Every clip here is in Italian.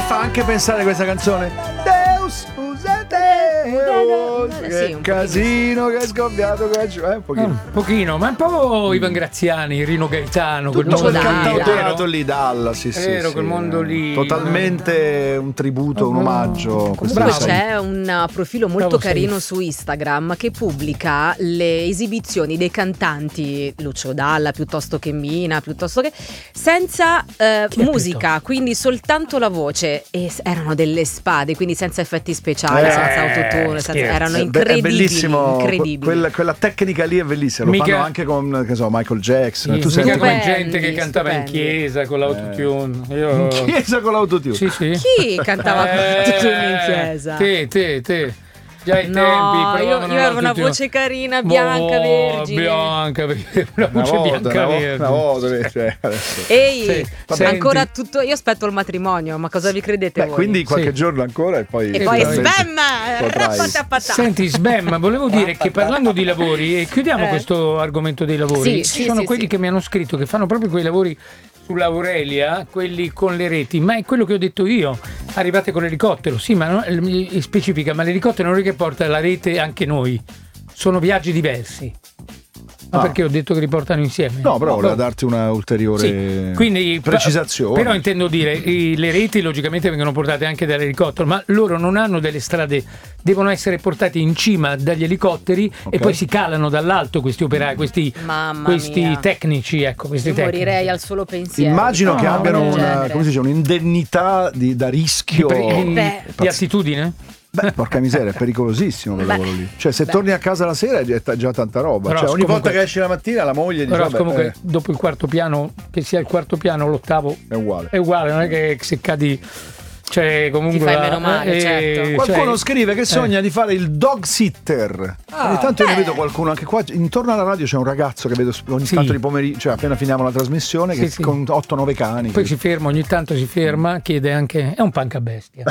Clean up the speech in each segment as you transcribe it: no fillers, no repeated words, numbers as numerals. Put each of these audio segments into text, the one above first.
fa anche pensare questa canzone? Deus usa Deus. Che casino che è scoppiato un pochino, ma un po' i Vangraziani, Rino Gaetano, quel mondo lì, cantautorato lì, Dalla, quel mondo lì, totalmente un tributo, un omaggio. Comunque c'è un profilo molto carino su Instagram che pubblica le esibizioni dei cantanti, Lucio Dalla piuttosto che Mina, piuttosto che senza musica, quindi soltanto la voce, e erano delle spade, quindi senza effetti speciali, senza autotune, erano incredibili. È bellissimo, incredibili. Quella tecnica lì è bellissima. Lo fanno anche con, che so, Michael Jackson. Tu sei come gente che cantava in chiesa con l'autotune. In chiesa con l'autotune? Sì. Chi cantava con l'autotune in chiesa? Te. Già ai tempi io avevo una voce carina, bianca, vergine. Una voce bianca, vergine. Ehi, ancora tutto. Io aspetto il matrimonio, ma cosa vi credete voi? Quindi qualche giorno ancora e poi sbam! Senti, sbam, volevo dire che parlando di lavori, e chiudiamo questo argomento dei lavori, ci sono quelli che mi hanno scritto che fanno proprio quei lavori sull'Aurelia, quelli con le reti, ma è quello che ho detto io, arrivate con l'elicottero, sì, ma non, specifica, ma l'elicottero non è che porta la rete anche noi, sono viaggi diversi. Ma perché ho detto che li portano insieme? No, però volevo darti una ulteriore precisazione. Però intendo dire, le reti logicamente vengono portate anche dall'elicottero, ma loro non hanno delle strade, devono essere portati in cima dagli elicotteri e poi si calano dall'alto questi operai, questi tecnici, ecco, questi tecnici. Morirei al solo pensiero. Immagino che abbiano un'indennità da rischio di attitudine? Beh, porca miseria, è pericolosissimo quel lavoro lì. Cioè, se torni a casa la sera è già tanta roba. Però, cioè, ogni volta che esci la mattina la moglie dice: però comunque dopo il quarto piano, che sia il quarto piano o l'ottavo, è uguale, non è che se cadi. Cioè, comunque ti fai meno male, certo. Qualcuno scrive che sogna di fare il dog sitter. Ogni tanto io ne vedo qualcuno anche qua intorno alla radio. C'è un ragazzo che vedo ogni tanto di pomeriggio, cioè appena finiamo la trasmissione, che con 8-9 cani. Poi si ferma, ogni tanto si ferma, chiede anche. È un punk a bestia.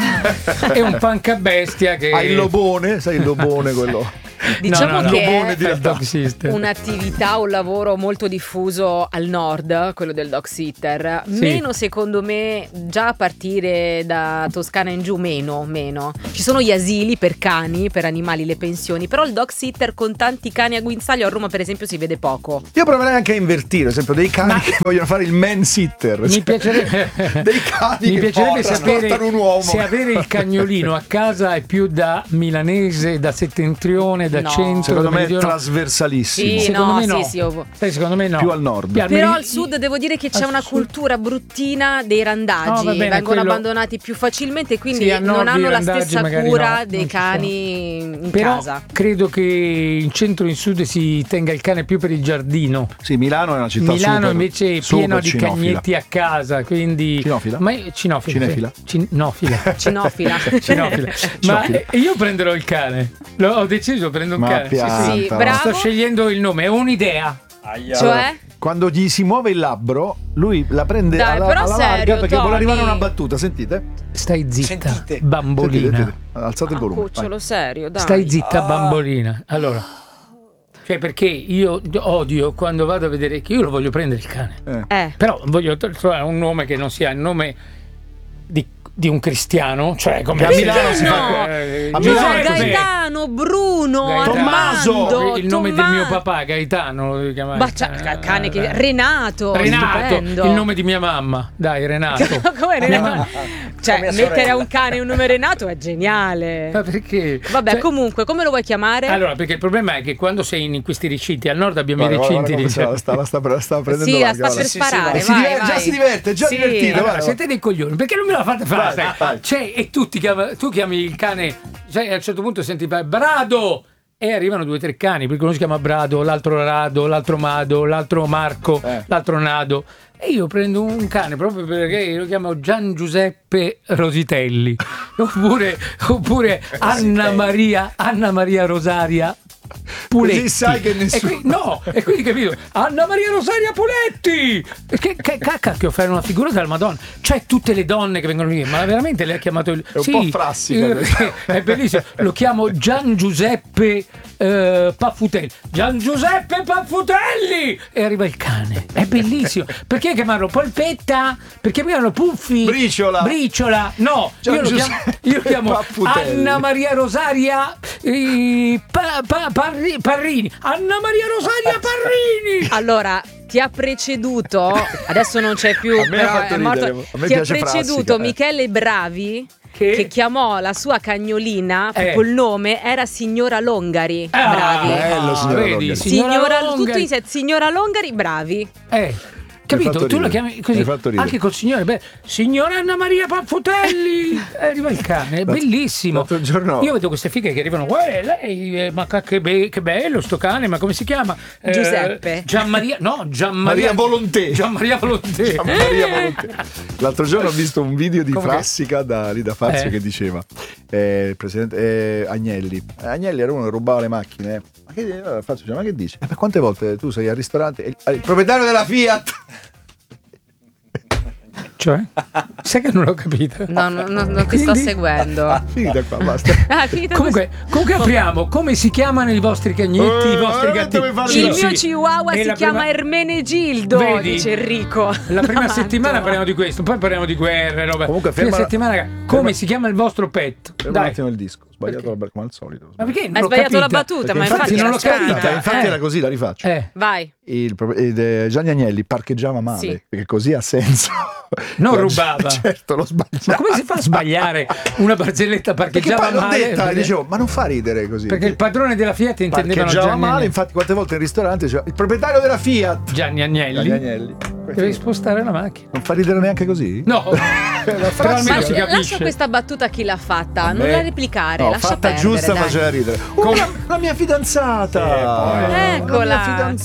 È un punk a bestia che. Ha il lobone, sai il lobone quello. Diciamo che è un'attività, un lavoro molto diffuso al nord, quello del dog sitter. Meno, secondo me, già a partire da Toscana in giù, meno. Ci sono gli asili per cani, per animali, le pensioni, però il dog sitter con tanti cani a guinzaglio a Roma, per esempio, si vede poco. Io proverei anche a invertire, ad esempio, dei cani che vogliono fare il man sitter. Mi piacerebbe dei cani mi che piacerebbe sapere un uomo. se avere il cagnolino a casa è più da milanese, da settentrione, da centro. Secondo me è trasversalissimo. Secondo me no. Secondo me no. Più al nord. Però al sud devo dire che c'è una cultura bruttina dei randaggi, vengono abbandonati più facilmente, quindi non hanno la stessa cura dei cani in casa. Credo che in centro e in sud si tenga il cane più per il giardino. Sì, Milano è una città Milano invece è pieno di cagnetti a casa, quindi cinofila. Cinofila. Cinofila. Cinofila. Ma io prenderò il cane. Ho deciso, prendo un cane. Sì, bravo. Sto scegliendo il nome, è un'idea. Cioè? Quando gli si muove il labbro, lui la prende alla larga perché vuole arrivare a una battuta. Sentite? Stai zitta, bambolina. Sentite. Alzate il volume. Cucciolo, serio, dai. Stai zitta, bambolina. Allora, cioè, perché io odio quando vado a vedere che io lo voglio prendere il cane. Però voglio trovare un nome che non sia il nome di un cristiano, cioè come a Milano si fa Gaetano, Bruno, Tommaso, il nome del mio papà, Gaetano, cane che Renato, il nome di mia mamma, dai, Renato. Come Renato? Cioè, mettere a un cane un nome Renato è geniale. Ma perché? Vabbè, comunque, come lo vuoi chiamare? Allora, perché il problema è che quando sei in questi recinti, al nord abbiamo i recinti di sta prendendo sì, la sta per sparare, vai. Già si diverte, già divertito. Allora, siete dei coglioni, perché non me la fate fare? Cioè, e tu chiami il cane, cioè, a un certo punto senti Brado e arrivano 2 o 3 cani, perché uno si chiama Brado, l'altro Rado, l'altro Mado, l'altro Marco, l'altro Nado, e io prendo un cane proprio perché lo chiamo Gian Giuseppe Rositelli oppure Anna Maria Rosaria Puletti. Così sai che nessuno... E quindi capito, Anna Maria Rosaria Puletti, che cacchio, fare una figura della Madonna, cioè tutte le donne che vengono lì, ma veramente lei ha chiamato è un po' frassica, è bellissimo, lo chiamo Gian Giuseppe Paffutelli, Gian Giuseppe Paffutelli, e arriva il cane, è bellissimo. Perché chiamarlo Polpetta? Perché chiamarlo Puffi? Briciola, no, io lo chiamo Anna Maria Rosaria Parrini, Anna Maria Rosaria Parrini. Allora, ti ha preceduto, adesso non c'è più, è morto. Ti ha preceduto Michele Bravi, che chiamò la sua cagnolina, proprio il nome era Signora Longari. Bravi. Bello, Signora Longari. Tutto in sé, Signora Longari, bravi. Capito? Tu la chiami così anche col signore, signora Anna Maria Paffutelli, arriva il cane, è bellissimo. L'altro giorno io vedo queste fighe che arrivano, lei, ma che bello sto cane, ma come si chiama? Giuseppe. Gianmaria Volontè. Gianmaria Volontè. L'altro giorno ho visto un video di Frassica da Fazio che diceva il presidente Agnelli era uno che rubava le macchine. Ma che dice? Per quante volte tu sei al ristorante e il proprietario della Fiat? Cioè? Sai che non l'ho capito? No, non ti sto seguendo. Finita qua, basta. Comunque apriamo. Come si chiamano i vostri cagnetti, i vostri gatti? Il mio chihuahua si chiama Ermenegildo, dice Enrico. La prima settimana parliamo di questo, poi parliamo di guerre, roba. Comunque come si chiama il vostro pet? Ferma un attimo il disco. Sbagliato come al solito. Ma perché hai sbagliato la battuta? Ma infatti non l'ho capita. Infatti era così, la rifaccio. Vai. Gianni Agnelli parcheggiava male, perché così ha senso. Non rubava. Certo, lo sbagliava. Ma come si fa a sbagliare una barzelletta parcheggiava male? Dicevo, ma non fa ridere così. Perché il padrone della Fiat intendeva parcheggiava male, infatti quante volte in ristorante diceva il proprietario della Fiat Gianni Agnelli. Devi spostare la macchina. Non fa ridere neanche così? No. Però almeno si capisce. Lascia questa battuta a chi l'ha fatta, non la replicare, lascia fatta perdere, giusta, faceva ridere. La mia fidanzata. Eccola.